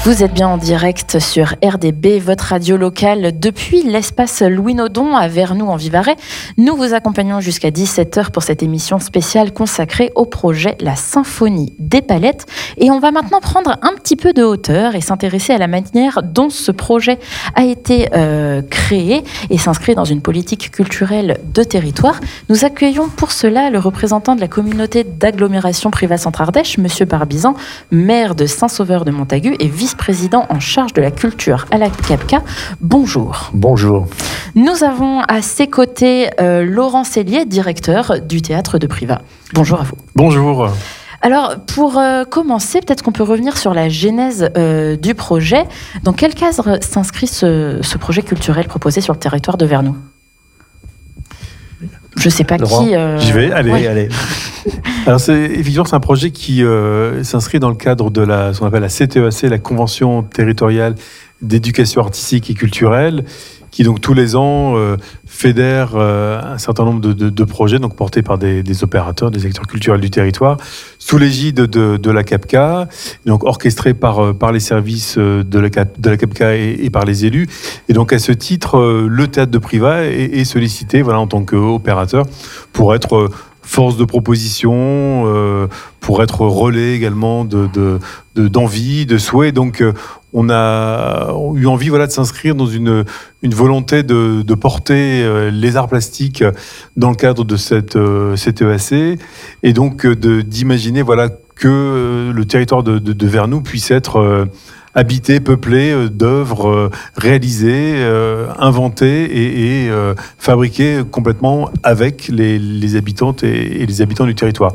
Vous êtes bien en direct sur RDB, votre radio locale, depuis l'espace Louis Nodon à Vernoux en Vivarais. Nous vous accompagnons jusqu'à 17h pour cette émission spéciale consacrée au projet La Symphonie des Palettes. Et on va maintenant prendre un petit peu de hauteur et s'intéresser à la manière dont ce projet a été créé et s'inscrit dans une politique culturelle de territoire. Nous accueillons pour cela le représentant de la communauté d'agglomération Privas-Centre-Ardèche, Monsieur Barbizan, maire de Saint-Sauveur-de-Montagu et vice-président en charge de la culture à la CAPCA. Bonjour. Bonjour. Nous avons à ses côtés Laurent Cellier, directeur du théâtre de Privas. Bonjour à vous. Bonjour. Alors, pour commencer, peut-être qu'on peut revenir sur la genèse du projet. Dans quel cadre s'inscrit ce projet culturel proposé sur le territoire de Vernoux ? Je ne sais pas Laurent, qui... J'y vais, allez. Ouais. Allez. Alors, effectivement, c'est un projet qui s'inscrit dans le cadre de ce qu'on appelle la CTEAC, la Convention territoriale d'éducation artistique et culturelle, qui donc tous les ans fédère un certain nombre de projets donc portés par des opérateurs, des acteurs culturels du territoire, sous l'égide de la CAPCA, donc orchestré par les services de la CAPCA et par les élus. Et donc à ce titre, le théâtre de Privas est sollicité, voilà, en tant qu'opérateur pour être force de proposition, pour être relais également d'envie, de souhait. Donc on a eu envie, voilà, de s'inscrire dans une volonté de porter les arts plastiques dans le cadre de cette CTEAC, et donc d'imaginer, voilà, que le territoire de Vernoux puisse être habité, peuplé d'œuvres réalisées, inventées et fabriquées complètement avec les habitantes et les habitants du territoire.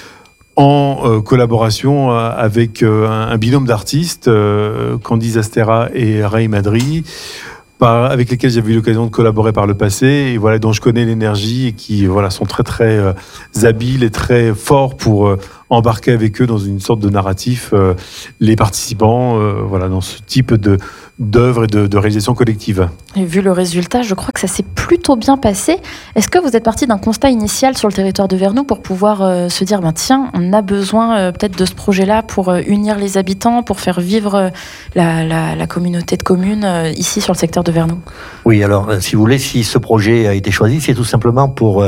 En collaboration avec un binôme d'artistes, Candice Astera et Ray Madri, avec lesquels j'avais eu l'occasion de collaborer par le passé, et voilà, dont je connais l'énergie et qui, voilà, sont très très habiles et très forts pour embarquer avec eux dans une sorte de narratif les participants, voilà, dans ce type d'œuvres et de réalisation collective. Et vu le résultat, je crois que ça s'est plutôt bien passé. Est-ce que vous êtes parti d'un constat initial sur le territoire de Vernoux pour pouvoir se dire, tiens, on a besoin peut-être de ce projet-là pour unir les habitants, pour faire vivre la communauté de communes ici sur le secteur de Vernoux ? Oui, alors, si vous voulez, si ce projet a été choisi, c'est tout simplement pour...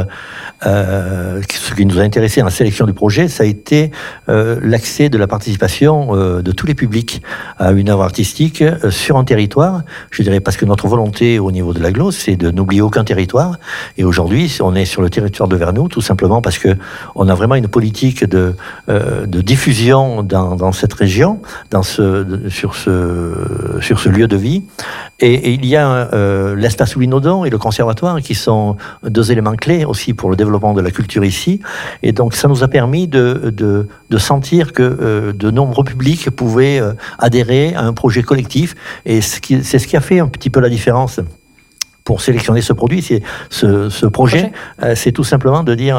ce qui nous a intéressé dans la sélection du projet, ça a été l'accès de la participation de tous les publics à une œuvre artistique sur un territoire. Je dirais parce que notre volonté au niveau de l'agglo, c'est de n'oublier aucun territoire. Et aujourd'hui, on est sur le territoire de Vernoux, tout simplement parce que on a vraiment une politique de diffusion dans cette région, sur ce lieu de vie. Et il y a l'espace Louis Nodon et le conservatoire qui sont deux éléments clés aussi pour le développement de la culture ici. Et donc, ça nous a permis de sentir que de nombreux publics pouvaient adhérer à un projet collectif. Et c'est ce qui a fait un petit peu la différence pour sélectionner ce produit. Ce projet, c'est tout simplement de dire...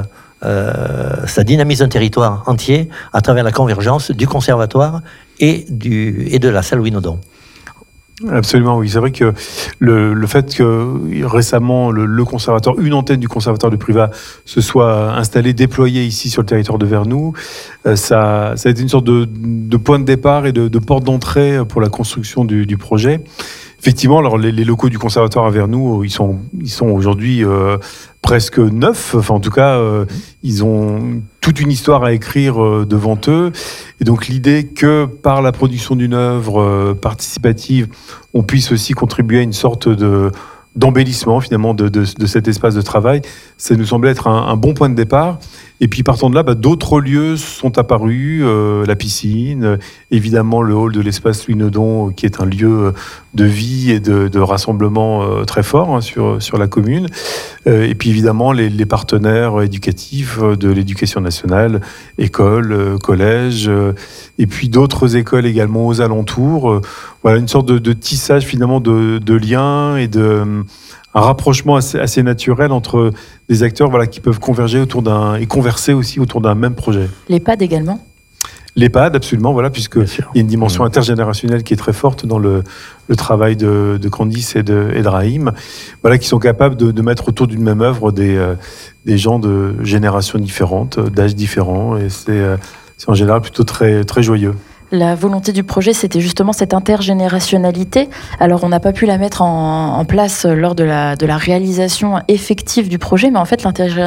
ça dynamise un territoire entier à travers la convergence du conservatoire et de la salle Louis Nodon. Absolument, oui. C'est vrai que le fait que récemment le conservatoire, une antenne du conservatoire de Privas se soit installée, déployée ici sur le territoire de Vernoux, ça a été une sorte de point de départ et de porte d'entrée pour la construction du projet. Effectivement, alors les locaux du conservatoire à Vernoux, ils sont aujourd'hui presque neufs. Enfin, en tout cas, ils ont toute une histoire à écrire devant eux. Et donc, l'idée que par la production d'une œuvre participative, on puisse aussi contribuer à une sorte d'embellissement finalement de cet espace de travail, ça nous semblait être un bon point de départ. Et puis partant de là, d'autres lieux sont apparus, la piscine, évidemment le hall de l'espace Louis Nodon, qui est un lieu de vie et de rassemblement très fort, hein, sur la commune. Et puis évidemment les partenaires éducatifs de l'éducation nationale, écoles, collèges, et puis d'autres écoles également aux alentours. Voilà, une sorte de tissage finalement de liens et un rapprochement assez naturel entre des acteurs, voilà, qui peuvent converger et converser aussi autour d'un même projet. L'EHPAD également ? L'EHPAD, absolument, voilà, puisqu'il y a une dimension intergénérationnelle qui est très forte dans le travail de Candice et de Rahim, voilà, qui sont capables de mettre autour d'une même œuvre des gens de générations différentes, d'âges différents, et c'est en général plutôt très, très joyeux. La volonté du projet, c'était justement cette intergénérationnalité. Alors, on n'a pas pu la mettre en place lors de la réalisation effective du projet, mais en fait,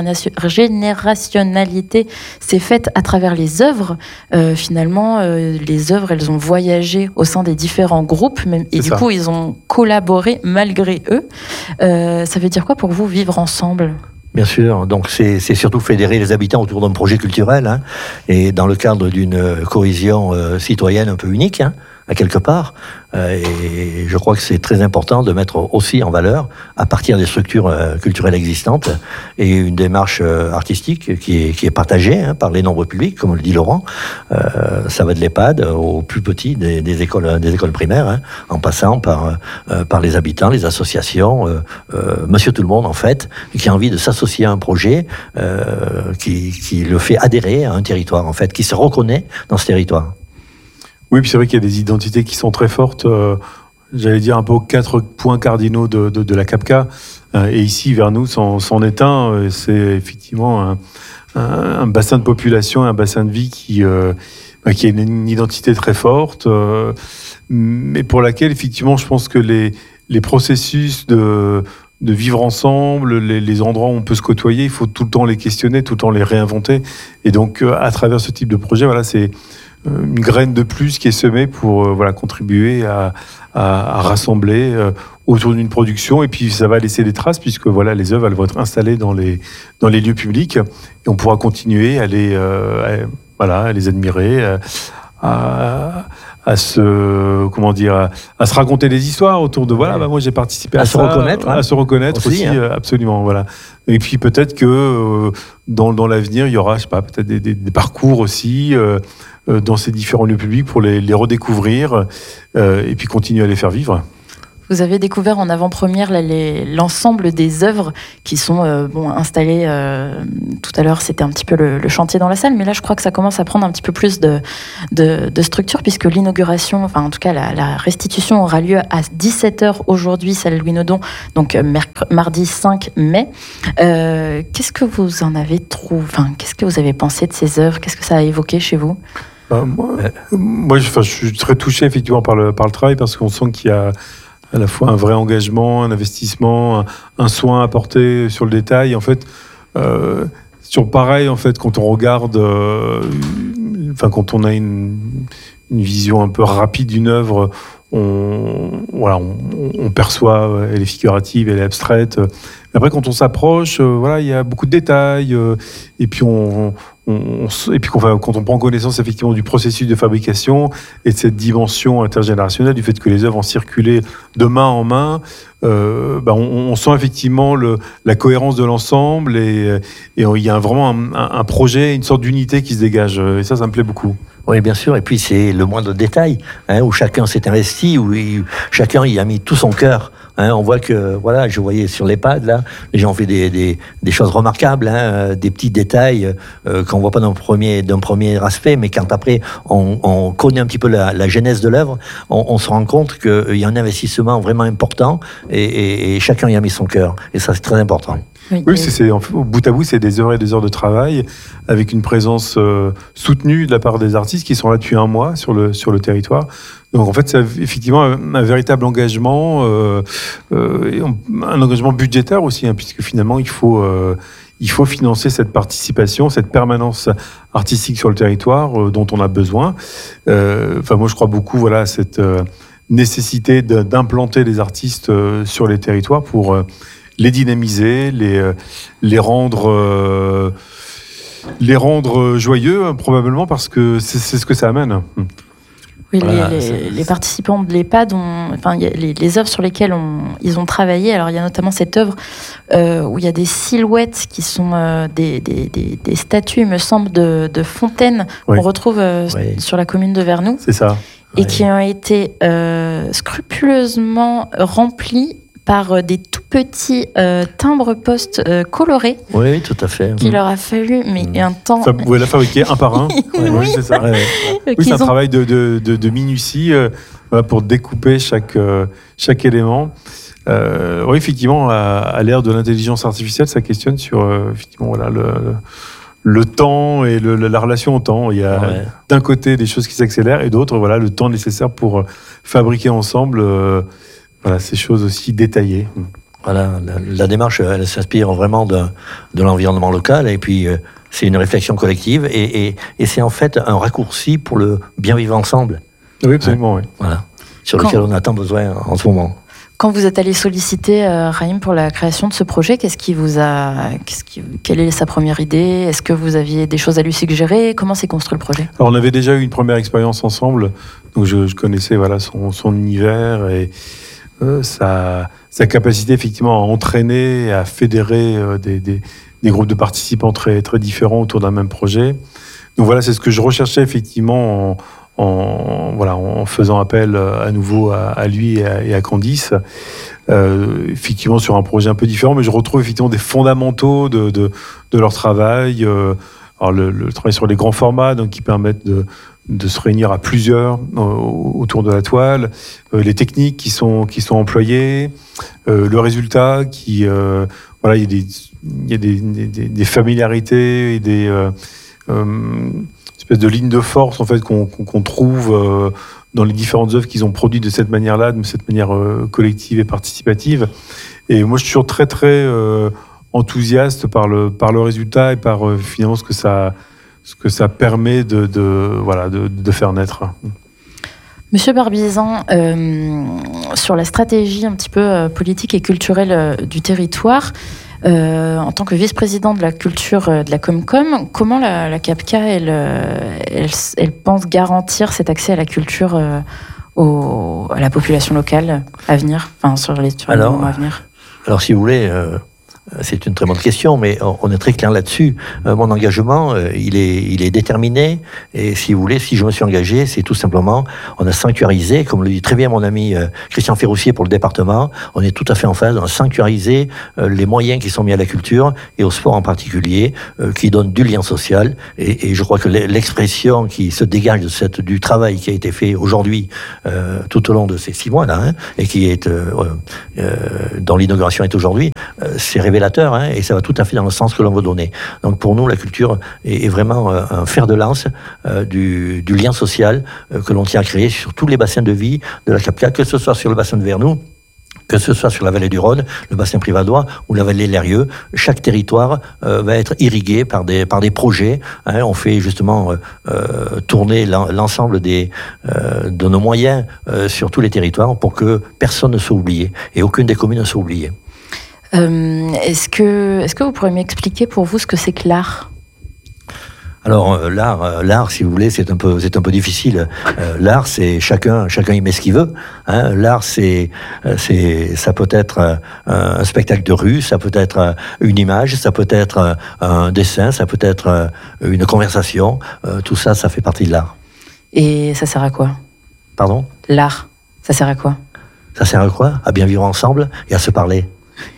l'intergénérationnalité s'est faite à travers les œuvres. Finalement, les œuvres, elles ont voyagé au sein des différents groupes, et du coup, ils ont collaboré malgré eux. Ça veut dire quoi pour vous, vivre ensemble ? Bien sûr, donc c'est surtout fédérer les habitants autour d'un projet culturel, hein, et dans le cadre d'une cohésion citoyenne un peu unique, hein, à quelque part. Et je crois que c'est très important de mettre aussi en valeur, à partir des structures culturelles existantes, et une démarche artistique qui est partagée, hein, par les nombreux publics, comme le dit Laurent. Ça va de l'EHPAD aux plus petits des écoles primaires, hein, en passant par les habitants, les associations, monsieur tout le monde en fait, qui a envie de s'associer à un projet qui le fait adhérer à un territoire en fait, qui se reconnaît dans ce territoire. Oui, puis c'est vrai qu'il y a des identités qui sont très fortes. J'allais dire un peu aux 4 points cardinaux de la CAPCA. Et ici, Vernoux s'en est un. C'est effectivement un bassin de population, un bassin de vie qui a une identité très forte, mais pour laquelle, effectivement, je pense que les processus de vivre ensemble, les endroits où on peut se côtoyer, il faut tout le temps les questionner, tout le temps les réinventer. Et donc, à travers ce type de projet, voilà, c'est une graine de plus qui est semée pour contribuer à rassembler autour d'une production, et puis ça va laisser des traces puisque les œuvres elles vont être installées dans les lieux publics et on pourra continuer à les admirer, à se raconter des histoires autour de moi j'ai participé à se reconnaître, à se reconnaître aussi, hein. Absolument, voilà. Et puis peut-être que dans l'avenir il y aura peut-être des parcours aussi dans ces différents lieux publics pour les redécouvrir et puis continuer à les faire vivre. Vous avez découvert en avant-première l'ensemble des œuvres qui sont installées. Tout à l'heure, c'était un petit peu le chantier dans la salle, mais là, je crois que ça commence à prendre un petit peu plus de structure, puisque l'inauguration, enfin en tout cas la restitution aura lieu à 17h aujourd'hui, salle Louis Nodon, donc mardi 5 mai. Qu'est-ce que vous en avez trouvé, qu'est-ce que vous avez pensé de ces œuvres ? Qu'est-ce que ça a évoqué chez vous ? Moi, je suis très touché effectivement par le travail, parce qu'on sent qu'il y a à la fois un vrai engagement, un investissement, un soin apporté sur le détail. En fait, c'est toujours pareil, en fait, quand on regarde, quand on a une vision un peu rapide d'une œuvre, on perçoit, elle est figurative, elle est abstraite. Après, quand on s'approche, il y a beaucoup de détails, et puis quand on prend connaissance effectivement du processus de fabrication et de cette dimension intergénérationnelle, du fait que les œuvres ont circulé de main en main, on sent effectivement la cohérence de l'ensemble, et il y a vraiment un projet, une sorte d'unité qui se dégage, et ça me plaît beaucoup. Oui, bien sûr, et puis c'est le moindre détail, hein, où chacun s'est investi, où chacun y a mis tout son cœur. Hein, on voit que, je voyais sur l'EHPAD, là, les gens ont fait des choses remarquables, hein, des petits détails qu'on voit pas d'un premier aspect, mais quand après on connaît un petit peu la genèse de l'œuvre, on se rend compte qu'il y a un investissement vraiment important, et chacun y a mis son cœur, et ça c'est très important. Oui, c'est au bout à bout, c'est des heures et des heures de travail avec une présence soutenue de la part des artistes qui sont là depuis un mois sur le territoire. Donc en fait, c'est effectivement un véritable engagement, un engagement budgétaire aussi, hein, puisque finalement il faut financer cette participation, cette permanence artistique sur le territoire dont on a besoin. Moi, je crois beaucoup à cette nécessité d'implanter les artistes sur les territoires pour les dynamiser, les rendre joyeux, probablement, parce que c'est ce que ça amène. Oui, les participants de l'EHPAD les œuvres sur lesquelles ils ont travaillé. Alors, il y a notamment cette œuvre où il y a des silhouettes qui sont des statues, il me semble, de fontaines qu'on retrouve sur la commune de Vernoux. C'est ça. Et qui ont été scrupuleusement remplies par des tout petits timbres-poste colorés. Oui, tout à fait. Qu'il leur a fallu un temps... Vous pouvez la fabriquer un par un. Oui, c'est ça. Oui, c'est un travail de minutie pour découper chaque élément. Oui, effectivement, à l'ère de l'intelligence artificielle, ça questionne sur effectivement le temps et la relation au temps. Il y a d'un côté des choses qui s'accélèrent et d'autres, le temps nécessaire pour fabriquer ensemble ces choses aussi détaillées. Voilà, la démarche, elle s'inspire vraiment de l'environnement local, et puis c'est une réflexion collective, et c'est en fait un raccourci pour le bien vivre ensemble. Oui, absolument, oui. Voilà, sur lequel on a tant besoin en ce moment. Quand vous êtes allé solliciter Raïm pour la création de ce projet, quelle est sa première idée? Est-ce que vous aviez des choses à lui suggérer? Comment s'est construit le projet? Alors, on avait déjà eu une première expérience ensemble, donc je connaissais son univers et sa capacité effectivement à entraîner, à fédérer des groupes de participants très, très différents autour d'un même projet. Donc c'est ce que je recherchais effectivement en faisant appel à nouveau à lui et à Candice, effectivement sur un projet un peu différent, mais je retrouve effectivement des fondamentaux de leur travail. Alors le travail sur les grands formats, donc qui permettent de se réunir à plusieurs autour de la toile, les techniques qui sont employées, le résultat il y a des familiarités et des espèces de lignes de force en fait qu'on trouve dans les différentes œuvres qu'ils ont produites de cette manière-là, de cette manière collective et participative. Et moi, je suis toujours très très enthousiaste par le résultat et par finalement ce que ça permet de faire naître. Monsieur Barbizan, sur la stratégie un petit peu politique et culturelle du territoire, en tant que vice-président de la culture de la Comcom, comment la CAPCA elle pense garantir cet accès à la culture à la population locale à venir, sur les moments à venir? Alors, si vous voulez, c'est une très bonne question, mais on est très clair là-dessus. Mon engagement, il est déterminé, et si vous voulez, si je me suis engagé, c'est tout simplement, on a sanctuarisé, comme le dit très bien mon ami Christian Ferroussier pour le département, on est tout à fait en phase, on a sanctuarisé les moyens qui sont mis à la culture, et au sport en particulier, qui donnent du lien social, et je crois que l'expression qui se dégage du travail qui a été fait aujourd'hui, tout au long de ces 6 mois-là, et qui est, dont l'inauguration est aujourd'hui, c'est révélateur, et ça va tout à fait dans le sens que l'on veut donner. Donc pour nous, la culture est vraiment un fer de lance du lien social que l'on tient à créer sur tous les bassins de vie de la CAPCA, que ce soit sur le bassin de Vernoux, que ce soit sur la vallée du Rhône, le bassin privadois ou la vallée de l'Eyrieux. Chaque territoire va être irrigué par des projets. On fait justement tourner l'ensemble de nos moyens sur tous les territoires pour que personne ne soit oublié et aucune des communes ne soit oubliée. Est-ce que vous pourriez m'expliquer pour vous ce que c'est que l'art? Alors l'art, si vous voulez, c'est un peu difficile. L'art, c'est chacun y met ce qu'il veut. L'art, ça peut être un spectacle de rue, ça peut être une image, ça peut être un dessin, ça peut être une conversation. Tout ça, ça fait partie de l'art. Et ça sert à quoi? Pardon? L'art, ça sert à quoi? Ça sert à quoi? À bien vivre ensemble et à se parler.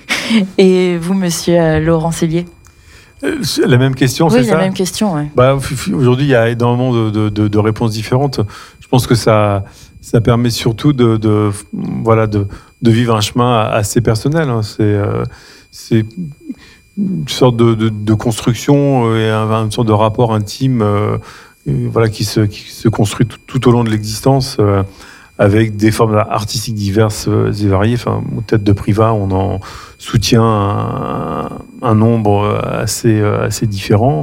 Et vous, monsieur Laurent Cellier? La même question, c'est ça? Oui, la même question, oui. Aujourd'hui, il y a énormément de réponses différentes. Je pense que ça permet surtout de vivre un chemin assez personnel. C'est une sorte de construction et une sorte de rapport intime qui se construit tout au long de l'existence. Avec des formes artistiques diverses et variées. Au Théâtre de Privas, on en soutient un nombre assez différent.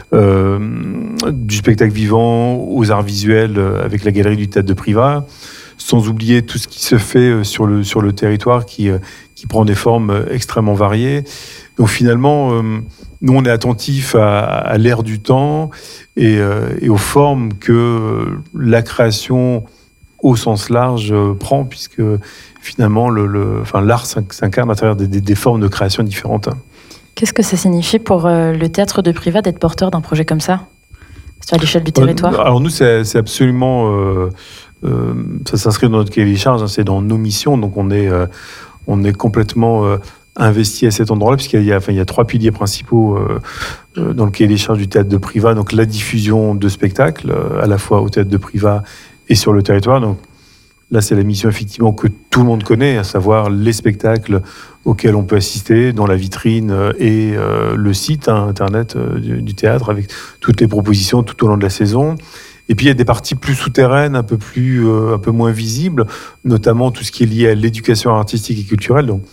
Du spectacle vivant aux arts visuels avec la galerie du Théâtre de Privas, sans oublier tout ce qui se fait sur le territoire qui prend des formes extrêmement variées. Donc finalement, nous, on est attentifs à l'ère du temps et aux formes que la création au sens large prend, puisque finalement l'art s'incarne à travers des formes de création différentes. Qu'est-ce que ça signifie pour le Théâtre de Privas d'être porteur d'un projet comme ça, à l'échelle du territoire? Alors nous, c'est absolument... ça s'inscrit dans notre cahier des charges, c'est dans nos missions, donc on est complètement investi à cet endroit-là, puisqu'il y a 3 piliers principaux dans le cahier des charges du Théâtre de Privas, donc la diffusion de spectacles, à la fois au Théâtre de Privas et sur le territoire. Donc, Là, c'est la mission effectivement que tout le monde connaît, à savoir les spectacles auxquels on peut assister dans la vitrine et le site internet du théâtre avec toutes les propositions tout au long de la saison. Et puis il y a des parties plus souterraines, un peu moins visibles, notamment tout ce qui est lié à l'éducation artistique et culturelle. Donc,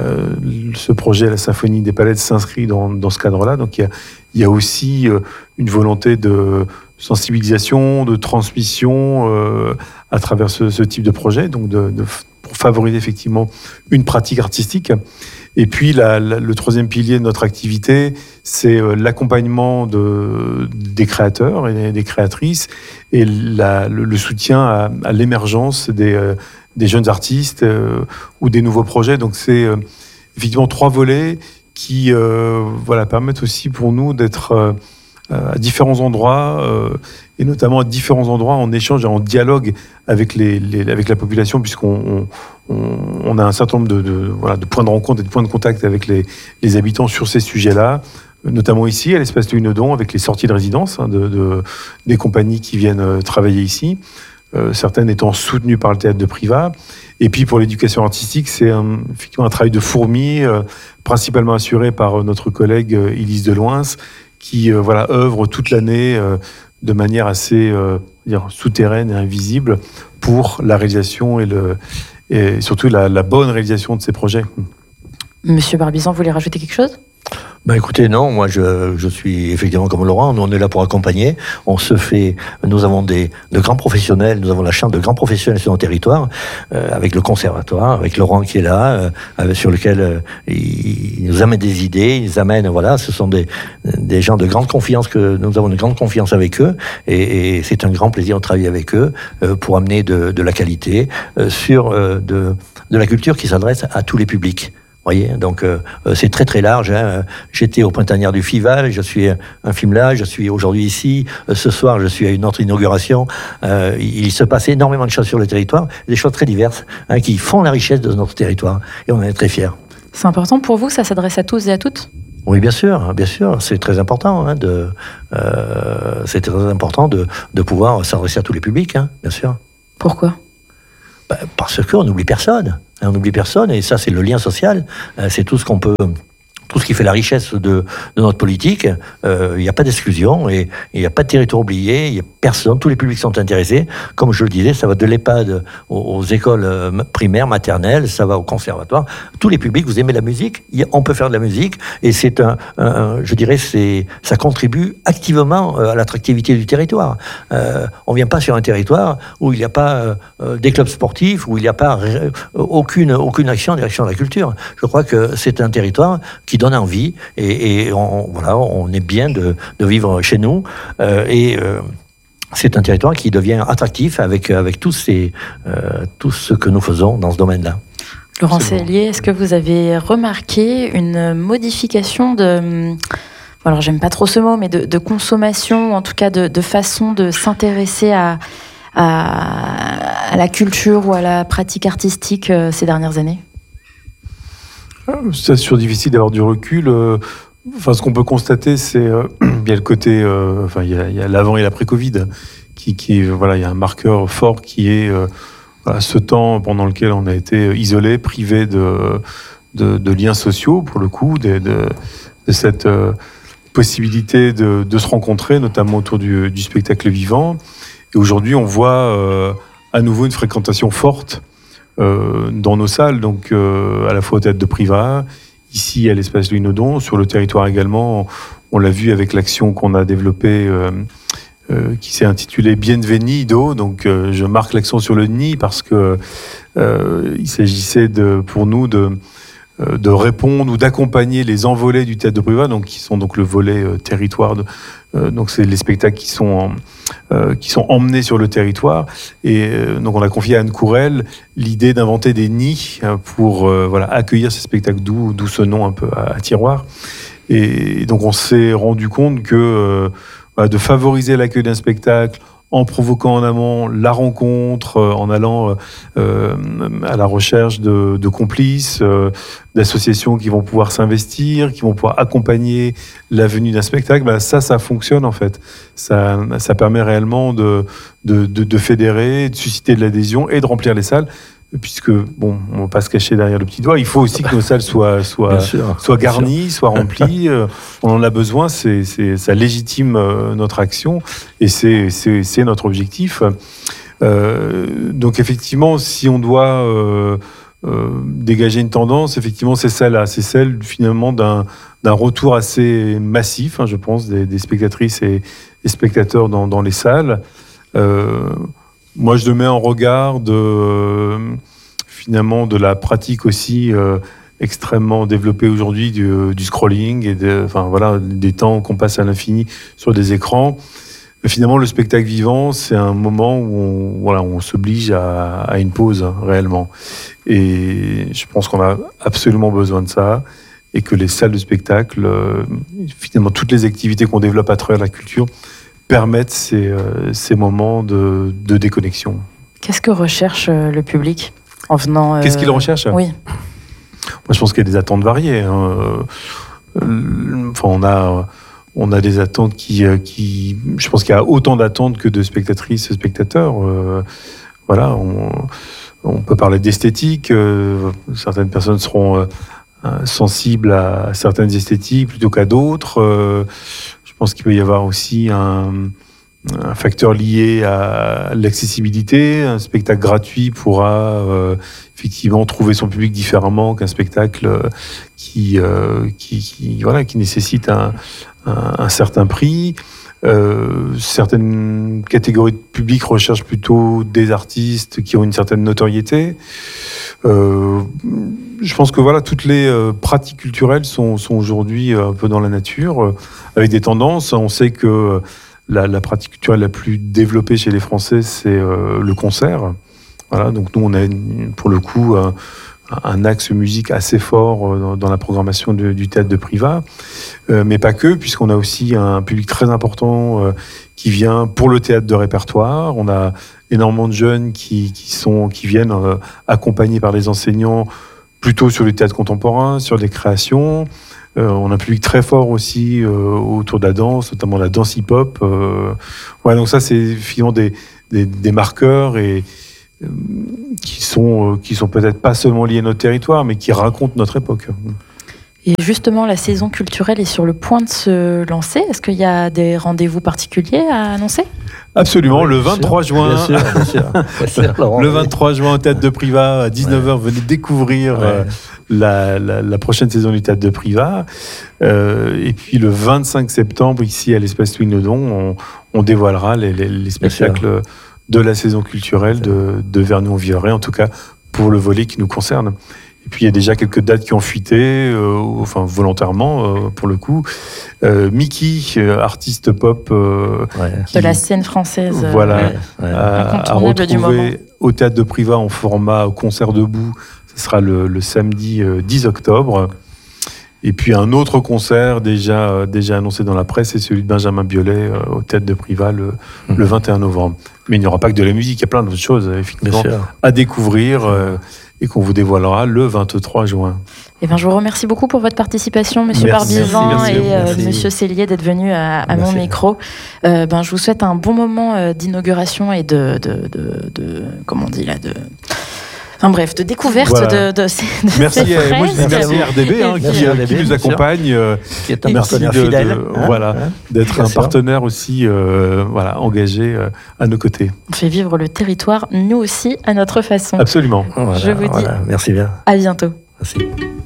ce projet, la Symphonie des Palettes, s'inscrit dans ce cadre-là. Donc il y a aussi une volonté de sensibilisation, de transmission à travers ce type de projet, donc pour favoriser effectivement une pratique artistique. Et puis le troisième pilier de notre activité, c'est l'accompagnement des créateurs et des créatrices et le soutien à l'émergence des jeunes artistes ou des nouveaux projets. Donc c'est effectivement 3 volets qui permettent aussi pour nous d'être à différents endroits, et notamment à différents endroits en échange et en dialogue avec avec la population, puisqu'on a un certain nombre de points de rencontre et de points de contact avec les habitants sur ces sujets-là, notamment ici à l'espace Louis-Nodon, avec les sorties de résidence des compagnies qui viennent travailler ici, certaines étant soutenues par le théâtre de Privas. Et puis pour l'éducation artistique, c'est effectivement un travail de fourmi, principalement assuré par notre collègue Élise Deloins, qui œuvre toute l'année de manière assez souterraine et invisible pour la réalisation et surtout la bonne réalisation de ces projets. Monsieur Barbizan, vous voulez rajouter quelque chose ? Écoutez, non, moi je suis effectivement comme Laurent, nous on est là pour accompagner, nous avons de grands professionnels, nous avons la chance de grands professionnels sur nos territoires, avec le conservatoire, avec Laurent qui est là, sur lequel il nous amène des idées, il nous amène, ce sont des gens de grande confiance, que nous avons de grande confiance avec eux, et c'est un grand plaisir de travailler avec eux pour amener de la qualité sur de la culture qui s'adresse à tous les publics. Voyez, donc c'est très très large. J'étais au Printanière du Fival, je suis un film là, je suis aujourd'hui ici. Ce soir, je suis à une autre inauguration. Il se passe énormément de choses sur le territoire, des choses très diverses qui font la richesse de notre territoire, et on en est très fiers. C'est important pour vous, ça s'adresse à tous et à toutes ? Oui, bien sûr, c'est très important. C'est très important de pouvoir s'adresser à tous les publics, bien sûr. Pourquoi ? Parce qu'on n'oublie personne. On n'oublie personne, et ça, c'est le lien social. C'est tout ce qui fait la richesse de notre politique. Il n'y a pas d'exclusion, et il n'y a pas de territoire oublié. Il n'y a personne, tous les publics sont intéressés. Comme je le disais, ça va de l'EHPAD aux écoles primaires, maternelles, ça va au conservatoire. Tous les publics, vous aimez la musique, on peut faire de la musique, et c'est ça contribue activement à l'attractivité du territoire. On ne vient pas sur un territoire où il n'y a pas des clubs sportifs, où il n'y a pas aucune action en direction de la culture. Je crois que c'est un territoire qui donne envie, et on est bien de vivre chez nous, c'est un territoire qui devient attractif avec tout ce que nous faisons dans ce domaine-là. Laurent Sellier, est-ce que vous avez remarqué une modification alors j'aime pas trop ce mot, mais de consommation, en tout cas de façon de s'intéresser à la culture ou à la pratique artistique ces dernières années ? C'est toujours difficile d'avoir du recul. Ce qu'on peut constater, c'est il y a le côté, il y a l'avant et l'après-Covid, il y a un marqueur fort qui est ce temps pendant lequel on a été isolé, privé de liens sociaux, pour le coup, de cette possibilité de se rencontrer, notamment autour du spectacle vivant. Et aujourd'hui, on voit à nouveau une fréquentation forte dans nos salles, donc à la fois au théâtre de Privas, ici à l'espace Louis-Nodon, sur le territoire également. On l'a vu avec l'action qu'on a développée qui s'est intitulée Bienvenido. Donc je marque l'accent sur le nid parce que il s'agissait pour nous de répondre ou d'accompagner les envolées du théâtre de Privas, donc qui sont donc le volet territoire. Donc c'est les spectacles qui sont emmenés sur le territoire, et donc on a confié à Anne Courel l'idée d'inventer des nids pour accueillir ces spectacles, d'où ce nom un peu à tiroir. Et donc on s'est rendu compte que de favoriser l'accueil d'un spectacle en provoquant en amont la rencontre, en allant à la recherche de complices, d'associations qui vont pouvoir s'investir, qui vont pouvoir accompagner la venue d'un spectacle, ça fonctionne en fait. Ça permet réellement de fédérer, de susciter de l'adhésion et de remplir les salles. Puisque, on ne va pas se cacher derrière le petit doigt, il faut aussi que nos salles soient garnies, soient remplies. On en a besoin, ça légitime notre action et c'est notre objectif. Donc effectivement, si on doit dégager une tendance, effectivement, c'est celle-là. C'est celle finalement d'un retour assez massif, je pense, des spectatrices et spectateurs dans les salles. Moi, je le mets en regard finalement de la pratique aussi extrêmement développée aujourd'hui du scrolling et des temps qu'on passe à l'infini sur des écrans. Mais finalement, le spectacle vivant, c'est un moment où on s'oblige à une pause réellement. Et je pense qu'on a absolument besoin de ça et que les salles de spectacle, finalement, toutes les activités qu'on développe à travers la culture, permettent ces moments de déconnexion. Qu'est-ce que recherche le public en venant Qu'est-ce qu'il recherche ? Oui. Moi, je pense qu'il y a des attentes variées. On a des attentes qui... Je pense qu'il y a autant d'attentes que de spectatrices et spectateurs. On peut parler d'esthétique. Certaines personnes seront sensibles à certaines esthétiques plutôt qu'à d'autres. Je pense qu'il peut y avoir aussi un facteur lié à l'accessibilité. Un spectacle gratuit pourra effectivement trouver son public différemment qu'un spectacle qui nécessite un certain prix. Certaines catégories de public recherchent plutôt des artistes qui ont une certaine notoriété. Je pense que toutes les pratiques culturelles sont aujourd'hui un peu dans la nature, avec des tendances. On sait que la pratique culturelle la plus développée chez les Français, c'est le concert. Donc nous, on a pour le coup un axe musique assez fort dans la programmation du théâtre de Privas, mais pas que, puisqu'on a aussi un public très important qui vient pour le théâtre de répertoire. On a énormément de jeunes qui viennent accompagnés par les enseignants plutôt sur le théâtre contemporain, sur des créations. On a un public très fort aussi autour de la danse, notamment la danse hip-hop. Donc ça, c'est finalement des marqueurs et qui sont peut-être pas seulement liés à notre territoire, mais qui racontent notre époque. Et justement, la saison culturelle est sur le point de se lancer. Est-ce qu'il y a des rendez-vous particuliers à annoncer ? Absolument, le 23 juin. Bien sûr, le 23 juin au Théâtre de Privas, à 19h, venez découvrir la prochaine saison du Théâtre de Privas. Et puis le 25 septembre, ici à l'Espace Louis Nodon, on dévoilera les spectacles de la saison culturelle de Vernon-Vivarais, en tout cas pour le volet qui nous concerne. Et puis il y a déjà quelques dates qui ont fuité, volontairement pour le coup. Mickey, artiste pop de la scène française, à retrouver au Théâtre de Privas en format concert debout. Ce sera le samedi 10 octobre. Et puis un autre concert déjà annoncé dans la presse, c'est celui de Benjamin Biolay au Théâtre de Privas le 21 novembre. Mais il n'y aura pas que de la musique, il y a plein d'autres choses effectivement à découvrir et qu'on vous dévoilera le 23 juin. Je vous remercie beaucoup pour votre participation, Monsieur Barbizan et Monsieur Cellier, d'être venus à mon micro. Je vous souhaite un bon moment d'inauguration et de découverte de ces merci fresques. Moi je dis merci à RDB qui nous accompagne, qui est un partenaire fidèle, d'être un partenaire aussi engagé à nos côtés. On fait vivre le territoire, nous aussi, à notre façon. Absolument. Je vous dis merci bien. À bientôt. Merci.